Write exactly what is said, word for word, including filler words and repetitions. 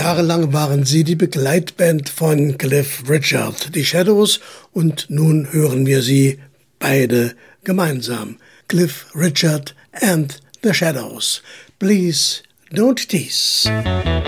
Jahrelang waren sie die Begleitband von Cliff Richard, die Shadows, und nun hören wir sie beide gemeinsam. Cliff Richard and the Shadows. Please don't tease.